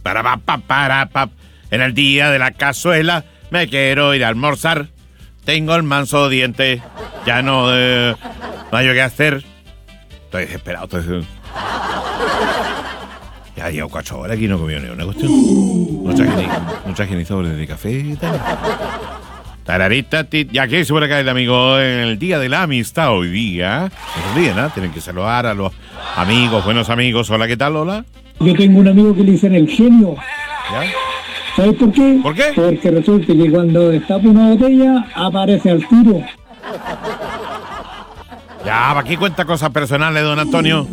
En el día de la cazuela me quiero ir a almorzar. Tengo el manso diente. Ya no hay yo qué hacer. Estoy desesperado. Ya llevo 4 horas aquí y no comí ni una cuestión. No traje ni sobres de café y tal. Tararita, y aquí se por acá el amigo en el día de la amistad hoy día. Otro día, ¿no? Tienen que saludar a los amigos, buenos amigos. Hola, ¿qué tal? Hola. Yo tengo un amigo que le dicen el genio. ¿Ya? ¿Sabes por qué? ¿Por qué? Porque resulta que cuando destapa una botella, aparece al tiro. Ya, aquí cuenta cosas personales, don Antonio.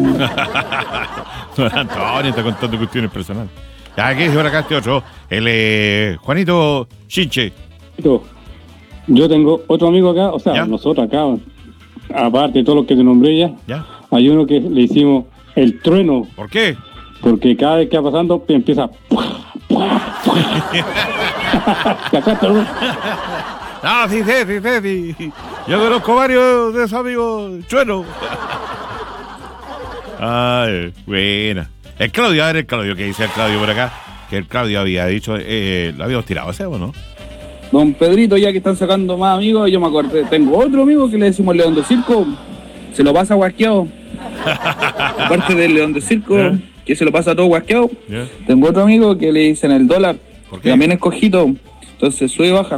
Don Antonio está contando cuestiones personales. Ya, aquí se por acá este otro. El Juanito Chinche. Yo tengo otro amigo acá, o sea, ¿Ya? nosotros acá, aparte de todo lo que te nombré ya, hay uno que le hicimos el trueno. ¿Por qué? Porque cada vez que va pasando empieza. Ah, sí. Yo conozco varios de esos amigos truenos. Ay, buena. El Claudio, a ver el Claudio, ¿qué dice el Claudio por acá? Que el Claudio había dicho, lo habíamos tirado, ¿ese o no? Don Pedrito, ya que están sacando más amigos, yo me acordé, tengo otro amigo que le decimos León de Circo, se lo pasa guasqueado. Aparte del León de Circo, que se lo pasa todo guasqueado, tengo otro amigo que le dicen el dólar, que también es cojito, entonces sube y baja.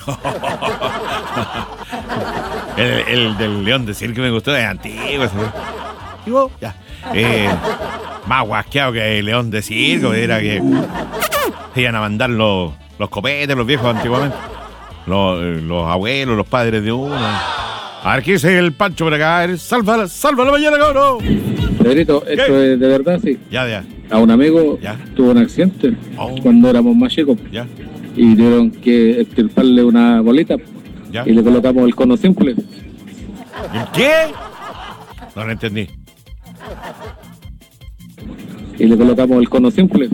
el del León de Circo me gustó, es antiguo. ¿Y vos? Ya. Más guasqueado que el León de Circo, era que se iban a mandar los copetes, los viejos antiguamente. Los abuelos, los padres de uno. A ver, ¿qué dice el Pancho por acá? Salva la mañana, cabrón. Pedrito, esto es de verdad, sí. Ya. A un amigo tuvo un accidente cuando éramos más chicos. Ya. Y tuvieron que extirparle una bolita. Ya. Y le colocamos el cono simple. ¿El qué? No lo entendí. Y le colocamos el cono simple.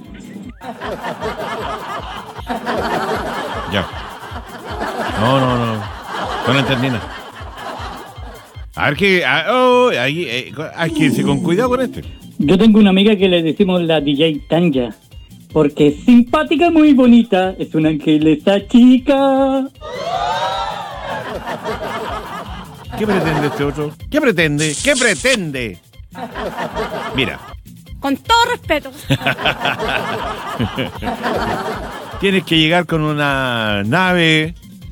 Ya. No lo entendí nada. A ver qué. Hay que irse con cuidado con este. Yo tengo una amiga que le decimos la DJ Tanya, porque es simpática, muy bonita, es un ángel esta chica. ¿Qué pretende este otro? ¿Qué pretende? Mira. Con todo respeto. Tienes que llegar con una nave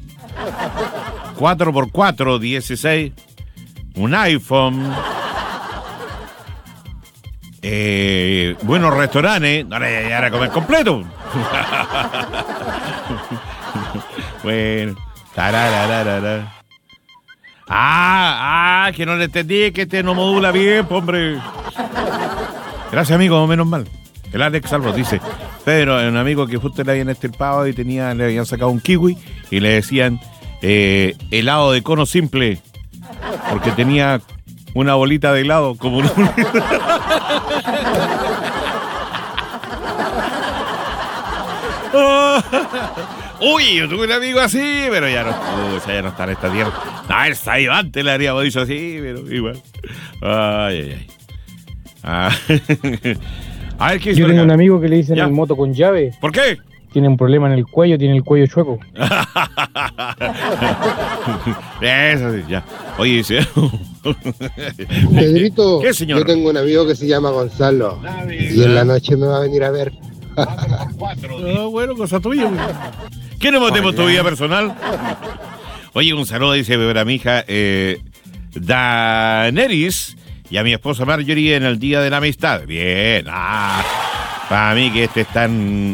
4x4, 16, un iPhone, buenos restaurantes, no le llegar a comer completo. Bueno, tarararara. Que no le entendí, que este no modula bien, hombre. Gracias, amigo, menos mal. El Alex Salvo dice, pero un amigo que justo le habían estirpado y le habían sacado un kiwi y le decían helado de cono simple, porque tenía una bolita de helado como un... Uy, yo tuve un amigo así, pero ya no está en esta tierra. No, el Saibante le habríamos dicho así, pero igual. Ay. A ver, ¿qué yo tengo un amigo que le dicen el moto con llave. ¿Por qué? Tiene un problema en el cuello, tiene el cuello chueco. Eso sí, ya. Oye, dice... Pedrito, ¿qué, señor? Yo tengo un amigo que se llama Gonzalo y en la noche me va a venir a ver. Bueno, cosa tuya. ¿Qué no matemos tu vida personal? Oye, un saludo, dice a mi hija Daenerys y a mi esposa Marjorie en el Día de la Amistad. Bien, para mí que está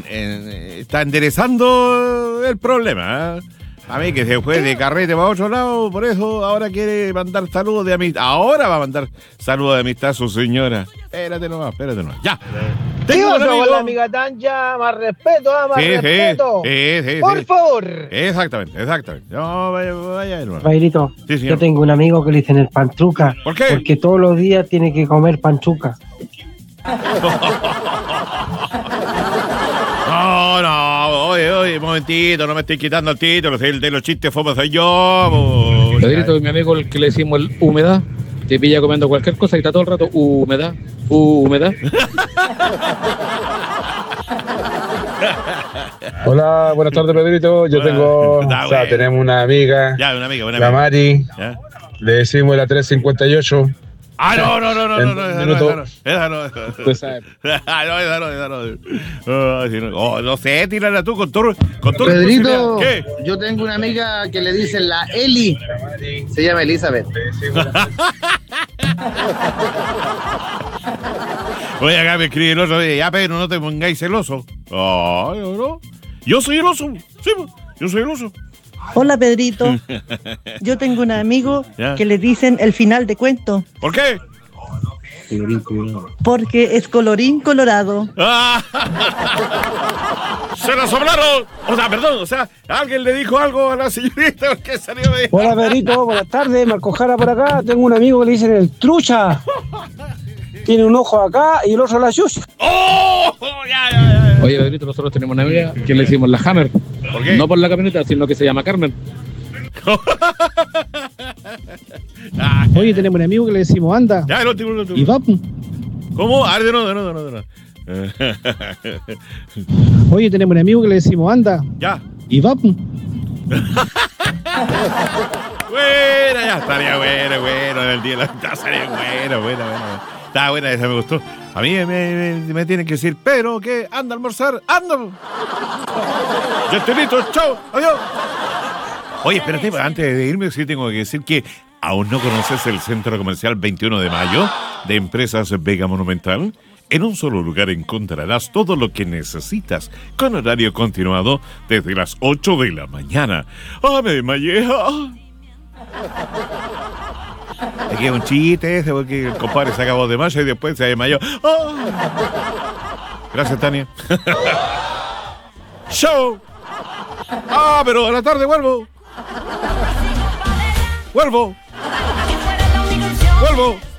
enderezando el problema. A mí que se fue de carrete para otro lado, por eso ahora quiere mandar saludos de amistad. Ahora va a mandar saludos de amistad a su señora. Espérate nomás. Ya. ¿Qué pasó con la amiga Tanja? Más respeto, respeto. Sí. Por favor. Exactamente. No, vaya de nuevo. Bailito, sí, yo tengo un amigo que le dicen el pantruca. ¿Por qué? Porque todos los días tiene que comer panchuca. No, oye, un momentito, no me estoy quitando el título, el de los chistes fome soy yo. Pedrito, mi amigo, el que le decimos el humedad, te pilla comiendo cualquier cosa y está todo el rato humedad. Hola, buenas tardes, Pedrito. Yo tengo, tenemos una amiga, la Mari, le decimos la 358. Ah, no. No sé, tírala tú con todo. Pedrito, yo tengo una amiga que le dicen la Eli. Se llama Elizabeth. Oye, acá me escribe el otro día, ya, Pedro, no te pongáis celoso. No. Yo soy el oso. Sí, yo soy el oso. Hola, Pedrito. Yo tengo un amigo que le dicen el final de cuento. ¿Por qué? Porque es colorín colorado. ¡Se la soplaron! O sea, alguien le dijo algo a la señorita porque salió de... Hola, Pedrito, buenas tardes. Marco Jara por acá. Tengo un amigo que le dicen el trucha. Tiene un ojo acá y el otro la chucha. ¡Oh! Ya. Oye, Pedrito, nosotros tenemos una amiga que le decimos la Hammer. ¿Por qué? No por la camioneta, sino que se llama Carmen. Oye, tenemos un amigo que le decimos anda. Ya, el último. Y va. ¿Cómo? A ver, de nuevo. Oye, tenemos un amigo que le decimos anda. Ya. Y va. Buena, ya estaría bueno. El día de la estaría buena. Está buena, esa me gustó. A mí me tienen que decir, pero que anda a almorzar, anda. Ya estoy listo, chao, adiós. Oye, espérate, antes de irme, sí tengo que decir que aún no conoces el Centro Comercial 21 de Mayo de Empresas Vega Monumental. En un solo lugar encontrarás todo lo que necesitas, con horario continuado desde las 8 de la mañana. ¡Ah, me desmayé! Aquí es un chiste ese, porque el compadre se acabó de mayo y después se desmayó. Gracias, Tania. ¡Show! Pero a la tarde vuelvo.